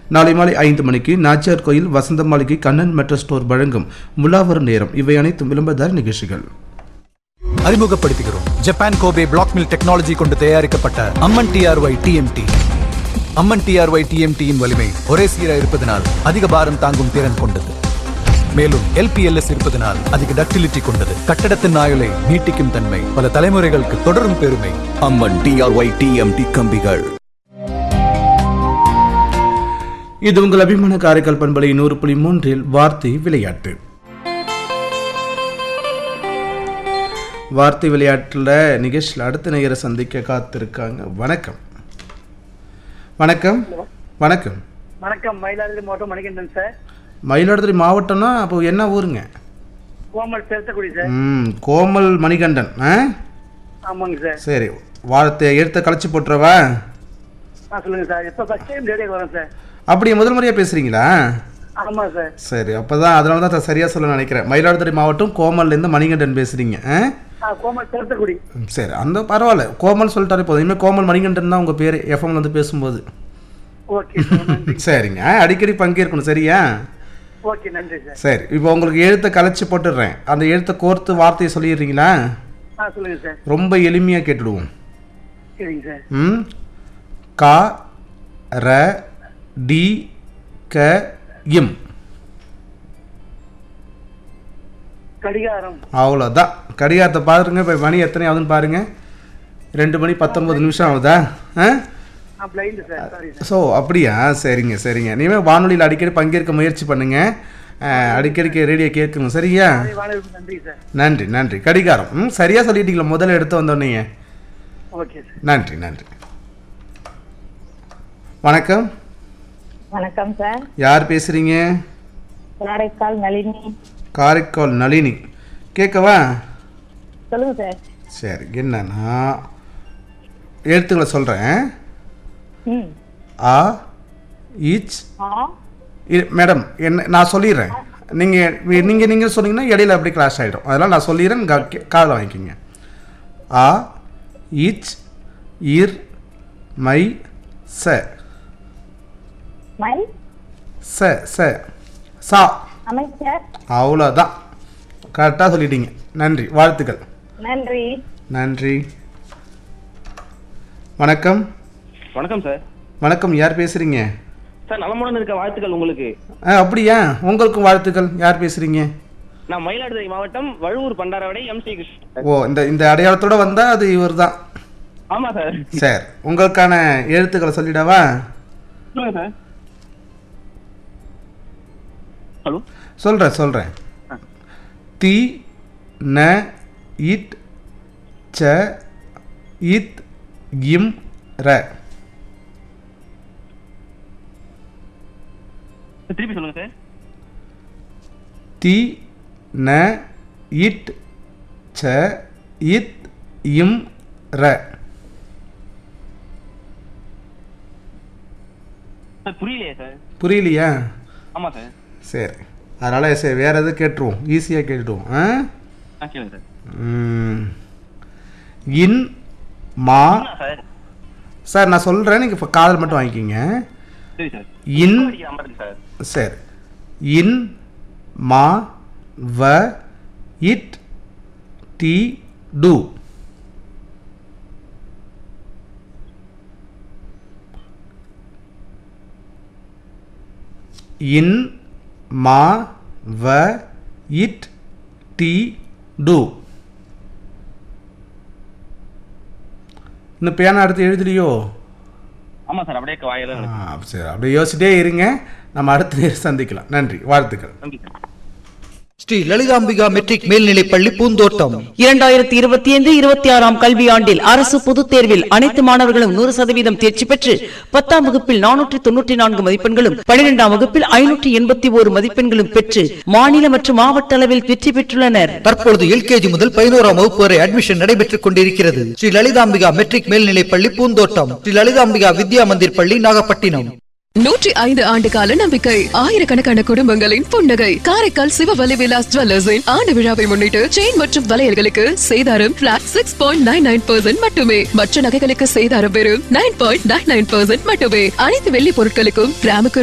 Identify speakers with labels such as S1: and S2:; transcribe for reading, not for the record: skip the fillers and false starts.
S1: நாளை மாலை 5 மணிக்கு நாச்சியார் கோயில் வசந்த மாளிகை கண்ணன் மெட்ரோ ஸ்டோர் வழங்கும் முலாவரும் நேரம். இவை அனைத்தும் விளம்பரதார நிகழ்ச்சிகள்.
S2: அறிமுகப்படுத்துகிறோம் Japan Kobe black mill technology கொண்டு தயாரிக்கப்பட்ட அம்மன் டிஆர்ஒய் டிஎம்டி. அம்மன் டிஆர்ஒய் டிஎம்டியின் வலிமை ஒரே சீராக இருப்பதனால் அதிக பாரம் தாங்கும் திறன் கொண்டது. மேலும் எல்பிஎல்எஸ் இருப்பதனால் அதிக டக்டிலிட்டி கொண்டது. கட்டடத்தின் ஆயுளை நீட்டிக்கும் தன்மை, பல தலைமுறைகளுக்கு தொடரும் பெருமை.
S3: அம்மன் டிஆர்ஒய் டிஎம்டி கம்பிகள்.
S1: இது உங்கள் அபிமான காரைக்கால் பண்பலை 100.3 வார்த்தை விளையாட்டு. வார்த்தை விளையாட்டுல நிகழ்ச்சியில் அடுத்த நேயரை சந்திக்க காத்திருக்காங்க. வணக்கம். வணக்கம். வணக்கம்.
S4: வணக்கம். மயிலாடுதுறை மாவட்டம் மணிகண்டன் சார்.
S1: மயிலாடுதுறை மாவட்டம்னா அப்போ என்ன ஊருங்க?
S4: கோமல் சேர்த்தக்குடி சார்.
S1: கோமல் மணிகண்டன்.
S4: ஆமாங்க சார்.
S1: சரி, வார்த்தை எடுத்த கழிச்சு போட்டுறவா?
S4: சொல்லுங்க சார். இப்போ ஃபர்ஸ்ட் டைம் ரேடியோ வரேன் சார்.
S1: அப்படியே முதல் முறையாக பேசுகிறீங்களா?
S4: ஆமாம் சார்.
S1: சரி, அப்போ தான் அதனால தான் சரியாக சொல்ல நினைக்கிறேன். மயிலாடுதுறை மாவட்டம் கோமல்லேருந்து மணிகண்டன் பேசுகிறீங்க.
S4: கோமல் சேர்த்தக்குடி.
S1: சரி, அந்த பரவாயில்ல, கோமல் சொல்லிட்டாலே போதும். இனிமேல் கோமல் மணிகண்டன் தான் உங்கள் பேர் எஃப்எம்ல வந்து பேசும்போது.
S4: Okay sir.
S1: சரிங்க, அடிக்கடி பங்கேற்கணும். சரியா?
S4: ஓகே, நன்றி சார். சரி,
S1: இப்போ உங்களுக்கு எழுத்தை கலைச்சி போட்டுடுறேன். அந்த எழுத்தை கோர்த்து வார்த்தையை சொல்லிடுறீங்களா?
S4: சொல்லுங்கள் சார்.
S1: ரொம்ப எளிமையாக கேட்டுடுவோம்.
S4: சரிங்க சார்.
S1: கா ர டி க இம்.
S4: கடிகாரம்.
S1: அவ்வளோதான். கடிகாரத்தை பாருங்க. இப்போ மணி எத்தனை ஆகுதுன்னு பாருங்க. 2:19 ஆகுதா? ஸோ அப்படியா? சரிங்க சரிங்க. இனிமேல் வானொலியில் அடிக்கடி பங்கேற்க முயற்சி பண்ணுங்க. அடிக்கடிக்கு ரேடியோ கேட்கணும். சரியா? நன்றி நன்றி. கடிகாரம் சரியா சொல்லிட்டீங்களா முதல்ல எடுத்து வந்தோன்னே? நன்றி நன்றி. வணக்கம்.
S5: வணக்கம் சார்.
S1: யார் பேசுறீங்க?
S5: காரைக்கால் நளினி.
S1: காரைக்கால் நளினி. கேட்கவா?
S5: சொல்லுங்க சார்.
S1: சரி, என்னன்னா எழுத்துக்களை சொல்றேன். ஆ இச். மேடம், என்ன நான் சொல்லிடுறேன். நீங்க சொன்னீங்கன்னா இடையில அப்படி கிளாஷ் ஆகிடும். அதெல்லாம் நான் சொல்லிடுறேன், காதில் வாங்கிக்கிங்க. ஆ இச் இர் மை ச.
S5: மை
S1: ச ச சா.
S5: அமைச்சர்.
S1: அவ்வளோதான், கரெக்டாக சொல்லிட்டீங்க. நன்றி, வாழ்த்துக்கள்.
S5: நன்றி
S1: நன்றி. வணக்கம்.
S6: வணக்கம் சார்.
S1: வணக்கம். யார் பேசுறீங்க?
S6: சார், நலமுடன் இருக்க வாழ்த்துக்கள் உங்களுக்கு.
S1: அப்படியா? உங்களுக்கும் வாழ்த்துக்கள். யார் பேசுறீங்க?
S6: நான் மயிலாடுதுறை மாவட்டம் வழுவூர் பண்டாரவடை எம்சி கிருஷ்ணன்.
S1: ஓ, இந்த அடையாளத்தோட வந்தா அது இவர் தான்.
S6: ஆமா சார்.
S1: சரி, உங்களுக்கான எழுத்துக்களை சொல்லிடவா?
S6: சொல்லுங்க சார். ஹலோ,
S1: சொல்றேன். தி ந இட் ச இத் இம் ர.
S6: திருப்பி சொல்லுங்க சார்.
S1: தி ந இட் ச இத் இம் ர.
S6: புரியலையா சார்?
S1: புரியலையா?
S6: ஆமா சார்.
S1: சரி, அதனால சரி, வேற எதுவும் கேட்டுருவோம், ஈஸியாக கேட்டுடுவோம்.
S6: சார்,
S1: இன் மா. சார் நான் சொல்றேன், நீங்க இப்போ காதல் மட்டும் வாங்கிக்கிங்க. இன். சரி, இன் மா வ இட் டி டு. இன் மா வ இட் டி டு. இன்னும் பேனா அடுத்து எழுதுலையோ?
S6: ஆமா சார், அப்படியே வாயில.
S1: சரி, அப்படியே யோசிச்சிட்டே இருங்க. நம்ம அடுத்த நேரம் சந்திக்கலாம். நன்றி, வாழ்த்துக்கள்.
S2: ஸ்ரீ லலிதாம்பிகா மெட்ரிக் மேல்நிலைப்பள்ளி பூந்தோட்டம்.
S7: 2025-26 கல்வியாண்டில் அரசு பொதுத் தேர்வில் அனைத்து மாணவர்களும் 100% தேர்ச்சி பெற்று 10ஆம் வகுப்பில் 494 மதிப்பெண்களும் 12ஆம் வகுப்பில் 581 மதிப்பெண்களும் பெற்று மாநில மற்றும் மாவட்ட அளவில் வெற்றி பெற்றுள்ளனர்.
S2: தற்பொழுது எல்கேஜி முதல் 11ஆம் வகுப்பு வரை அட்மிஷன் நடைபெற்றுக் கொண்டிருக்கிறது. ஸ்ரீ லலிதாம்பிகா மெட்ரிக் மேல்நிலைப்பள்ளி பூந்தோட்டம். ஸ்ரீ லலிதாம்பிகா வித்யா மந்திர் பள்ளி, நாகப்பட்டினம்.
S8: 105 ஆண்டு கால நம்பிக்கை, ஆயிரக்கணக்கான குடும்பங்களின் புன்னகை. காரைக்கால் சிவவலி விலாஸ் ஜுவல்லர்ஸின் ஆண்டு விழாவை முன்னிட்டு செயின் மற்றும் வளையல்களுக்கு சேதாரம் பிளாட் 6.99% மட்டுமே. மற்ற நகைகளுக்கு சேதாரம் வெறும் 9.99% மட்டுமே. அனைத்து வெள்ளி பொருட்களுக்கும் கிராமுக்கு